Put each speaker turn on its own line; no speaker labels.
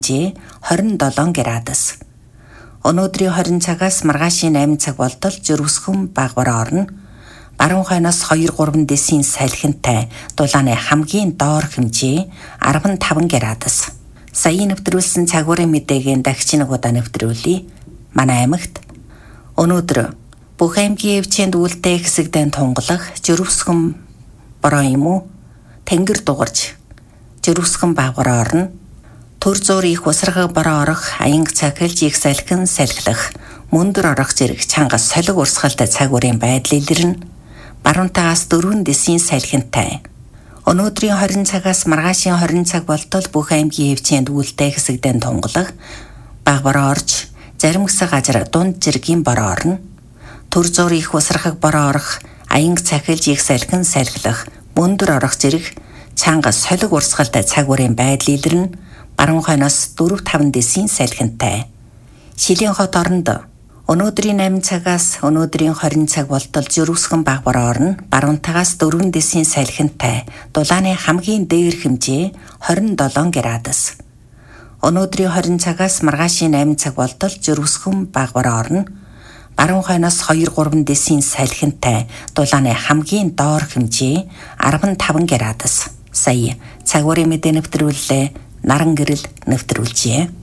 27 градус. Өнөөдрийн 20 цагаас маргаашийн 8 цаг болтол жирэмсхэн багвар орно. Баруун хойноос 2-3 десийн салхинтай дулааны хамгийн доор хэмжээ 15 градус. Саяын нэвтрүүлсэн цагуурын мэдээгийн дахиж нэг удаа нэвтрүүлье. Манай аймагт өнөөдөр бүх аймгийн өвчинд үлдээ хэсэгдэн тунгалах жирэмсхэн бороо юм уу? Тэнгэр дугарч жирэмсхэн багвар орно. Төр зуур их усрахаг бороо орох, аянг цахилж их салхин салхилах, мөндөр орох зэрэг чангас солиг урсгалтай цагуурын байдал илэрнэ. Баруунтаагаас 4 десийн салхинтай. Өнөөдрийн 20 цагаас маргаашийн 20 цаг болтол бүх аймгийн өвчинд үлдээ хэсэгдэн тунгалах, багвар орж, зарим хэсэг газар дунд жиргийн бороо орно. Төр зуур их усрахаг бороо орох, аянг цахилж их салхин салхилах, мөндөр орох зэрэг чангас солиг урсгалтай цагуурын байдал илэрнэ. Баруун хойноос 4-5 десийн салхинтай. Шилийн хот оронд өнөөдрийн 8 цагаас өнөөдрийн 20 цаг болтол жирэмсхэн багвар орно. Баруунтаагаас 4 десийн салхинтай. Дулааны хамгийн дээр хэмжээ 27 градус. Өнөөдрийн 20 цагаас маргаашийн 8 цаг болтол жирэмсхэн багвар орно. Баруун хойноос 2-3 десийн салхинтай. Дулааны хамгийн доор хэмжээ 15 градус. Сая цагуурын мэдээ нэвтрүүллээ. Наран гэрэл нэвтрүүлжээ.